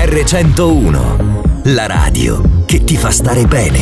R101, la radio che ti fa stare bene.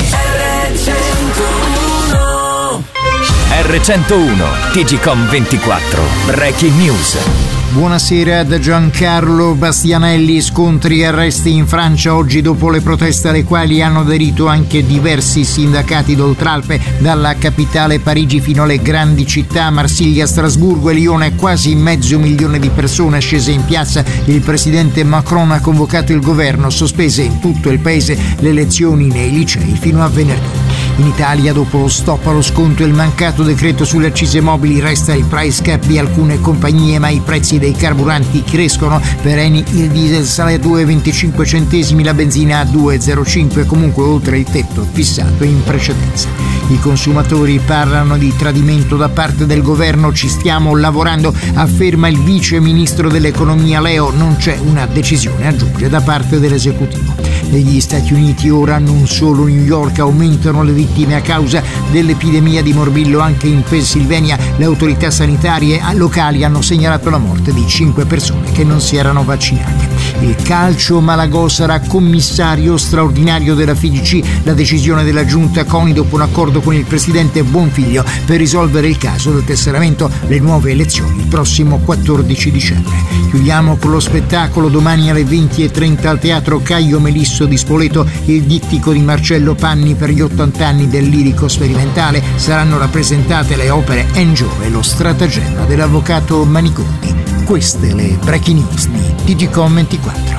R101, TGcom 24, Breaking News. Buonasera da Giancarlo Bastianelli. Scontri e arresti in Francia oggi dopo le proteste alle quali hanno aderito anche diversi sindacati d'Oltralpe, dalla capitale Parigi fino alle grandi città Marsiglia, Strasburgo e Lione. Quasi 500.000 di persone scese in piazza. Il presidente Macron ha convocato il governo, sospese in tutto il paese le lezioni nei licei fino a venerdì. In Italia, dopo lo stop allo sconto e il mancato decreto sulle accise mobili, resta il price cap di alcune compagnie, ma i prezzi dei carburanti crescono. Per Eni il diesel sale a 2,25 centesimi, la benzina a 2,05, comunque oltre il tetto fissato in precedenza. I consumatori parlano di tradimento da parte del governo. Ci stiamo lavorando, afferma il vice ministro dell'economia Leo. Non c'è una decisione, aggiunge, da parte dell'esecutivo. Negli Stati Uniti ora non solo New York aumentano le vittime a causa dell'epidemia di morbillo. Anche in Pennsylvania le autorità sanitarie locali hanno segnalato la morte di 5 persone che non si erano vaccinate. Il calcio, Malagò sarà commissario straordinario della FIGC. La decisione della giunta CONI dopo un accordo con il presidente Bonfiglio per risolvere il caso del tesseramento. Le nuove elezioni il prossimo 14 dicembre. Chiudiamo con lo spettacolo. Domani alle 20:30 al Teatro Caio Melisso di Spoleto il dittico di Marcello Panni per gli 80 anni del lirico sperimentale. Saranno rappresentate le opere Enjo e lo stratagemma dell'avvocato Manicotti. Queste le breaking news di TGcom 24.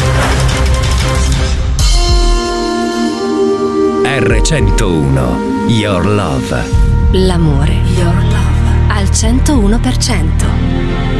R101, Your Love. L'amore, Your Love, al 101%.